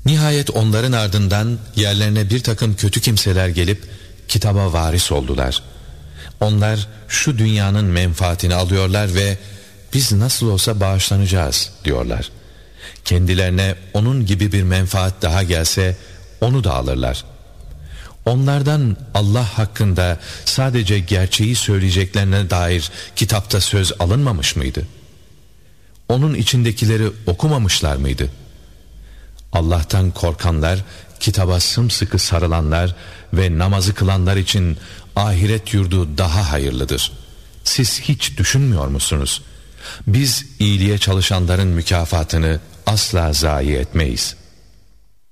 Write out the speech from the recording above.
Nihayet onların ardından yerlerine bir takım kötü kimseler gelip kitaba varis oldular. Onlar şu dünyanın menfaatini alıyorlar ve biz nasıl olsa bağışlanacağız diyorlar. Kendilerine onun gibi bir menfaat daha gelse onu da alırlar. Onlardan Allah hakkında sadece gerçeği söyleyeceklerine dair kitapta söz alınmamış mıydı? Onun içindekileri okumamışlar mıydı? Allah'tan korkanlar, kitaba sımsıkı sarılanlar ve namazı kılanlar için ahiret yurdu daha hayırlıdır. Siz hiç düşünmüyor musunuz? Biz iyiliğe çalışanların mükafatını asla zayi etmeyiz.